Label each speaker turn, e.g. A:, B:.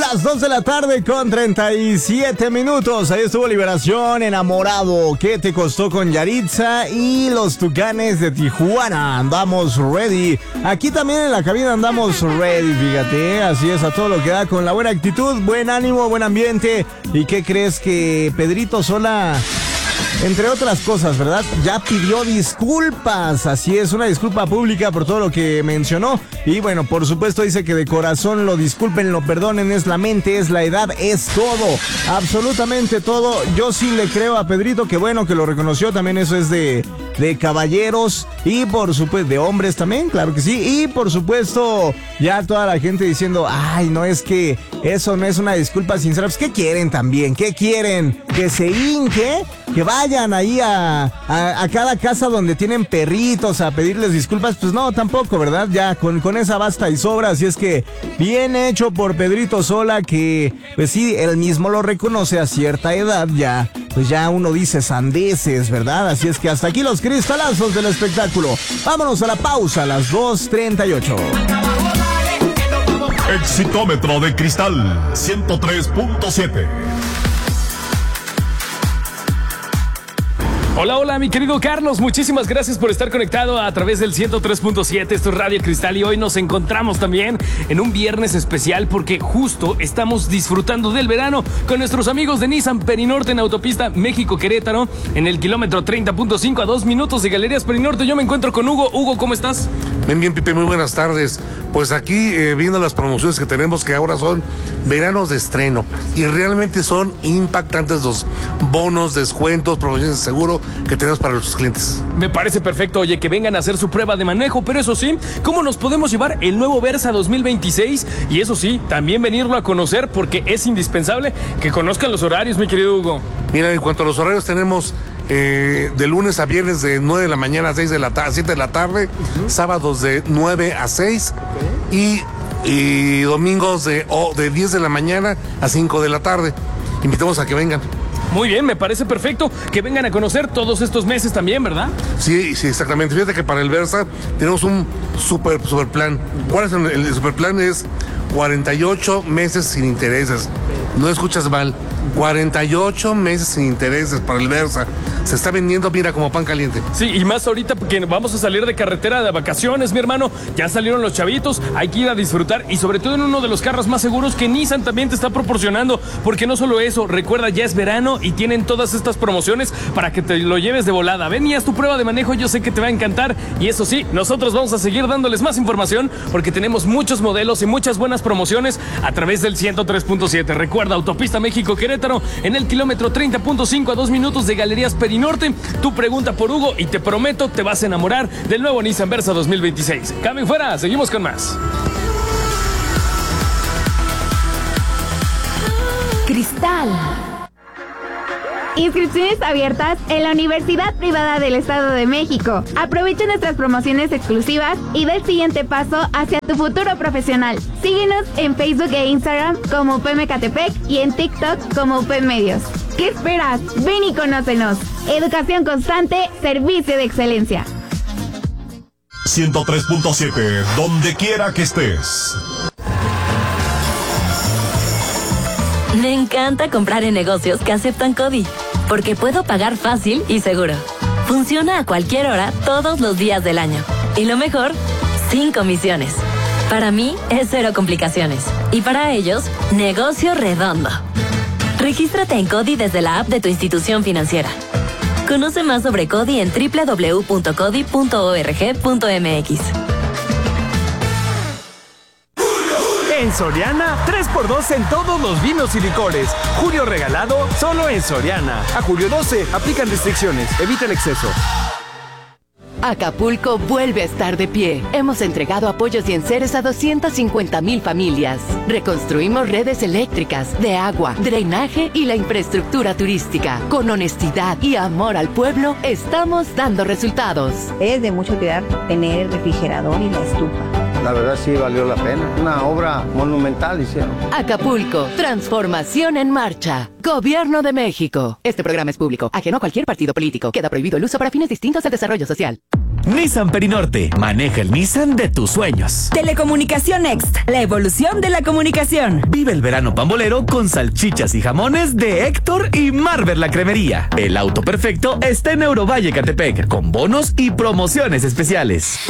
A: las 2 de la tarde con 37 minutos. Ahí estuvo Liberación, Enamorado. ¿Qué te costó con Yaritza y los Tucanes de Tijuana? Andamos ready. Aquí también en la cabina andamos ready, fíjate. Así es, a todo lo que da, con la buena actitud, buen ánimo, buen ambiente. ¿Y qué crees? Que Pedrito Sola, entre otras cosas, ¿verdad?, ya pidió disculpas. Así es, una disculpa pública por todo lo que mencionó. Y bueno, por supuesto dice que de corazón lo disculpen, lo perdonen. Es la mente, es la edad, es todo, absolutamente todo. Yo sí le creo a Pedrito, que bueno que lo reconoció. También eso es de caballeros y por supuesto de hombres también, claro que sí. Y por supuesto ya toda la gente diciendo, ay, no, es que eso no es una disculpa sincera. Pues ¿qué quieren también? ¿Qué quieren? ¿Que se hinque? ¿Que vayan ahí a cada casa donde tienen perritos a pedirles disculpas? Pues no, tampoco, ¿verdad? Ya con esa basta y sobra. Así es que bien hecho por Pedrito Sola, que pues sí, él mismo lo reconoce, a cierta edad ya, pues ya uno dice sandeces, ¿verdad? Así es que hasta aquí los cristalazos del espectáculo. Vámonos a la pausa a las 2:38.
B: Exitómetro de cristal 103.7.
C: Hola, mi querido Carlos, muchísimas gracias por estar conectado a través del 103.7, esto es Radio Cristal, y hoy nos encontramos también en un viernes especial porque justo estamos disfrutando del verano con nuestros amigos de Nissan Perinorte en autopista México-Querétaro, en el kilómetro 30.5 a 2 minutos de Galerías Perinorte. Yo me encuentro con Hugo. Hugo, ¿cómo estás?
D: Bien, Pipe, muy buenas tardes. Pues aquí viendo las promociones que tenemos, que ahora son veranos de estreno, y realmente son impactantes los bonos, descuentos, promociones de seguro que tenemos para nuestros clientes.
C: Me parece perfecto, oye, que vengan a hacer su prueba de manejo, pero eso sí, ¿cómo nos podemos llevar el nuevo Versa 2026? Y eso sí, también venirlo a conocer, porque es indispensable que conozcan los horarios, mi querido Hugo.
D: Mira, en cuanto a los horarios, tenemos de lunes a viernes de 9 de la mañana a 7 de la tarde, sábados de 9 a 6, y domingos de 10 de la mañana a 5 de la tarde. Invitamos a que vengan.
C: Muy bien, me parece perfecto que vengan a conocer todos estos meses también, ¿verdad?
D: Sí, exactamente. Fíjate que para el Versa tenemos un super plan. ¿Cuál es el super plan? Es 48 meses sin intereses. No escuchas mal. 48 meses sin intereses para el Versa. Se está vendiendo, mira, como pan caliente.
C: Sí, y más ahorita porque vamos a salir de carretera de vacaciones, mi hermano. Ya salieron los chavitos, hay que ir a disfrutar, y sobre todo en uno de los carros más seguros que Nissan también te está proporcionando. Porque no solo eso, recuerda, ya es verano y tienen todas estas promociones para que te lo lleves de volada. Ven y haz tu prueba de manejo, yo sé que te va a encantar. Y eso sí, nosotros vamos a seguir dándoles más información porque tenemos muchos modelos y muchas buenas promociones a través del 103.7. Recuerda, autopista México-Querétaro, en el kilómetro 30.5 a 2 minutos de Galerías Perinorte. Tú pregunta por Hugo y te prometo te vas a enamorar del nuevo Nissan Versa 2026. Cambio fuera, seguimos con más.
E: Cristal. Inscripciones abiertas en la Universidad Privada del Estado de México. Aprovecha nuestras promociones exclusivas y da el siguiente paso hacia tu futuro profesional. Síguenos en Facebook e Instagram como UPM Catepec y en TikTok como UPM Medios. ¿Qué esperas? Ven y conócenos. Educación constante, servicio de excelencia.
B: 103.7, donde quiera que estés.
F: Me encanta comprar en negocios que aceptan CODI, porque puedo pagar fácil y seguro. Funciona a cualquier hora, todos los días del año. Y lo mejor, sin comisiones. Para mí es cero complicaciones. Y para ellos, negocio redondo. Regístrate en CODI desde la app de tu institución financiera. Conoce más sobre CODI en www.codi.org.mx.
G: En Soriana, 3x2 en todos los vinos y licores. Julio regalado, solo en Soriana. A julio 12, aplican restricciones. Evita el exceso.
H: Acapulco vuelve a estar de pie. Hemos entregado apoyos y enseres a 250,000 familias. Reconstruimos redes eléctricas, de agua, drenaje y la infraestructura turística. Con honestidad y amor al pueblo, estamos dando resultados.
I: Es de mucha utilidad tener el refrigerador y la estufa.
J: La verdad sí valió la pena. Una obra monumental hicieron.
H: Acapulco, transformación en marcha. Gobierno de México. Este programa es público, ajeno a cualquier partido político. Queda prohibido el uso para fines distintos al desarrollo social.
K: Nissan Perinorte. Maneja el Nissan de tus sueños.
L: Telecomunicación Next, la evolución de la comunicación.
K: Vive el verano pambolero con salchichas y jamones de Héctor y Marver la Cremería. El auto perfecto está en Eurovalle Catepec, con bonos y promociones especiales.